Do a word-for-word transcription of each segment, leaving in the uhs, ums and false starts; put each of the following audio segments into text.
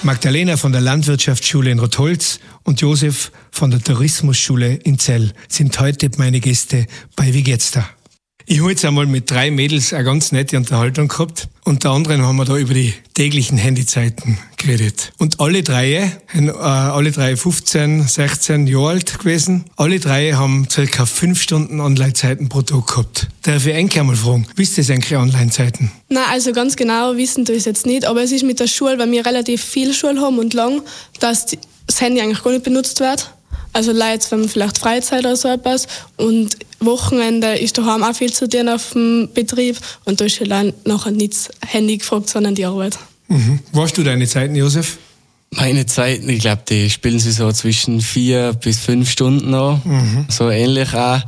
Magdalena von der Landwirtschaftsschule in Rotholz und Josef von der Tourismusschule in Zell sind heute meine Gäste bei Wie geht's da? Ich habe jetzt einmal mit drei Mädels eine ganz nette Unterhaltung gehabt. Unter anderem haben wir da über die täglichen Handyzeiten geredet. Und alle drei, äh, alle drei fünfzehn, sechzehn Jahre alt gewesen. Alle drei haben circa fünf Stunden Online-Zeiten pro Tag gehabt. Darf ich eigentlich einmal fragen, wisst ihr eigentlich Online-Zeiten? Nein, also ganz genau wissen tue ich es jetzt nicht. Aber es ist mit der Schule, weil wir relativ viel Schule haben und lang, dass das Handy eigentlich gar nicht benutzt wird. Also Leute, wenn man vielleicht Freizeit oder so etwas. Und Wochenende ist daheim auch viel zu tun auf dem Betrieb. Und da ist dann nachher nicht das Handy gefragt, sondern die Arbeit. Mhm. Warst du deine Zeiten, Josef? Meine Zeiten, ich glaube, die spielen sie so zwischen vier bis fünf Stunden an. Mhm. So ähnlich auch.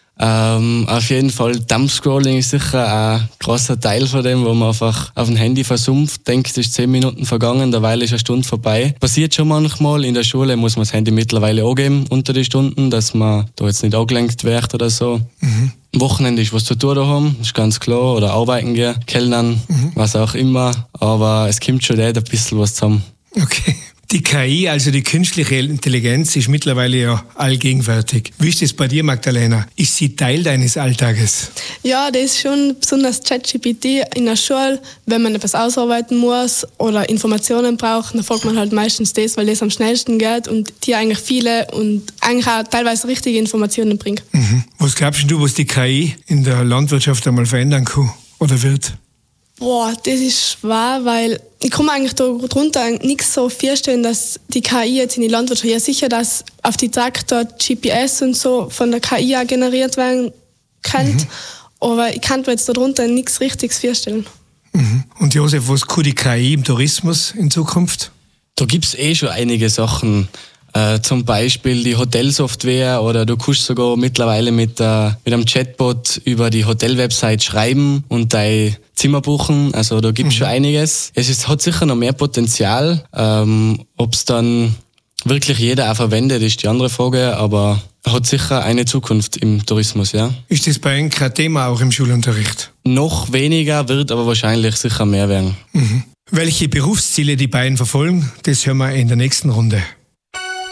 Ähm, auf jeden Fall, Dumpscrolling ist sicher ein großer Teil von dem, wo man einfach auf dem Handy versumpft, denkt, es ist zehn Minuten vergangen, derweil ist eine Stunde vorbei. Passiert schon manchmal, in der Schule muss man das Handy mittlerweile angeben unter die Stunden, dass man da jetzt nicht angelenkt wird oder so. Mhm. Am Wochenende ist was zu tun daheim, ist ganz klar, oder arbeiten gehen, kellnern, mhm. was auch immer, aber es kommt schon ein bisschen was zusammen. Okay. Die K I, also die künstliche Intelligenz, ist mittlerweile ja allgegenwärtig. Wie ist das bei dir, Magdalena? Ist sie Teil deines Alltages? Ja, das ist schon besonders ChatGPT in der Schule. Wenn man etwas ausarbeiten muss oder Informationen braucht, dann folgt man halt meistens das, weil das am schnellsten geht und dir eigentlich viele und eigentlich auch teilweise richtige Informationen bringt. Mhm. Was glaubst du, was die K I in der Landwirtschaft einmal verändern kann oder wird? Boah, das ist schwer, weil ich kann mir eigentlich darunter nichts so vorstellen, dass die K I jetzt in die Landwirtschaft, ja sicher, dass auf die Traktor G P S und so von der K I auch generiert werden kann, mhm. aber ich kann mir jetzt darunter nichts Richtiges vorstellen. Mhm. Und Josef, was kann die K I im Tourismus in Zukunft? Da gibt es eh schon einige Sachen. Äh, zum Beispiel die Hotelsoftware oder du kannst sogar mittlerweile mit, äh, mit einem Chatbot über die Hotelwebsite schreiben und dein Zimmer buchen. Also da gibt es mhm. schon einiges. Es ist, hat sicher noch mehr Potenzial. Ähm, Ob es dann wirklich jeder auch verwendet, ist die andere Frage, aber hat sicher eine Zukunft im Tourismus, ja. Ist das bei Ihnen kein Thema auch im Schulunterricht? Noch weniger, wird aber wahrscheinlich sicher mehr werden. Mhm. Welche Berufsziele die beiden verfolgen, das hören wir in der nächsten Runde.